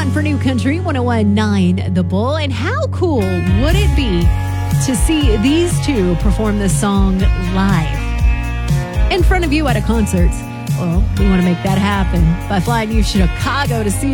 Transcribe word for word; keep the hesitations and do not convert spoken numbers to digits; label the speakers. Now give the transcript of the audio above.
Speaker 1: on for New Country one oh one point nine The Bull. And how cool would it be to see these two perform this song live in front of you at a concert? Well, we want to make that happen by flying you to Chicago to see